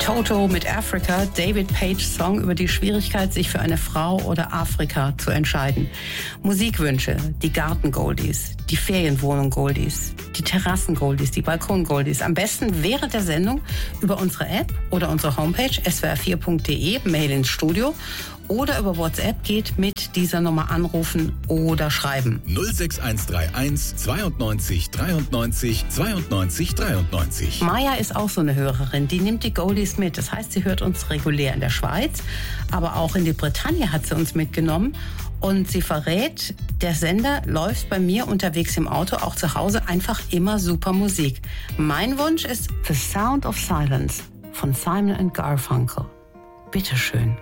Toto mit Africa, David Page Song über die Schwierigkeit, sich für eine Frau oder Afrika zu entscheiden. Musikwünsche, die Garten-Goldies, die Ferienwohnung-Goldies, die Terrassen-Goldies, die Balkon-Goldies. Am besten während der Sendung über unsere App oder unsere Homepage swr4.de, Mail ins Studio oder über WhatsApp geht mit dieser Nummer anrufen oder schreiben. 06131 92 93 92 93. Maya ist auch so eine Hörerin, die nimmt die Goldies mit. Das heißt, sie hört uns regulär in der Schweiz, aber auch in die Bretagne hat sie uns mitgenommen. Und sie verrät, der Sender läuft bei mir unterwegs im Auto, auch zu Hause, einfach immer super Musik. Mein Wunsch ist The Sound of Silence von Simon & Garfunkel. Bitteschön.